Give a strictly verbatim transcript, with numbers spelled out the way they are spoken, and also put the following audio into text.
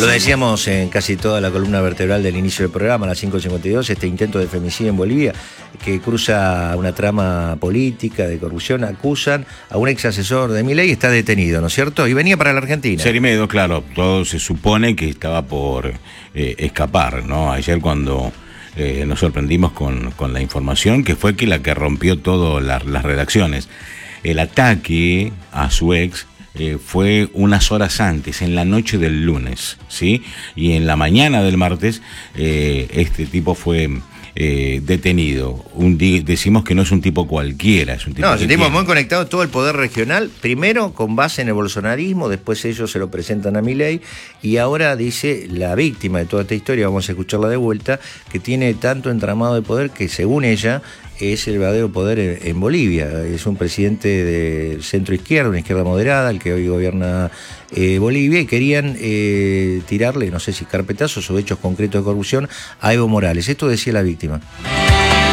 Lo decíamos en casi toda la columna vertebral del inicio del programa, a las cinco cincuenta y dos, este intento de femicidio en Bolivia, que cruza una trama política de corrupción, acusan a un ex asesor de Milei, está detenido, ¿no es cierto? Y venía para la Argentina. Cerimedo, claro, todo se supone que estaba por eh, escapar, ¿no? Ayer cuando eh, nos sorprendimos con, con la información, que fue que la que rompió todas la, las redacciones. El ataque a su ex Eh, fue unas horas antes, en la noche del lunes, ¿sí? Y en la mañana del martes, eh, este tipo fue eh, detenido. Un di- decimos que no es un tipo cualquiera, es un tipo No, que es un tipo tiene- muy conectado a todo el poder regional, primero con base en el bolsonarismo, después ellos se lo presentan a Milei, y ahora dice la víctima de toda esta historia, vamos a escucharla de vuelta, que tiene tanto entramado de poder que según ella es el verdadero poder en, en Bolivia. Es un presidente de centro izquierda, una izquierda moderada, el que hoy gobierna eh, Bolivia, y querían eh, tirarle, no sé si carpetazos o hechos concretos de corrupción a Evo Morales. Esto decía la víctima.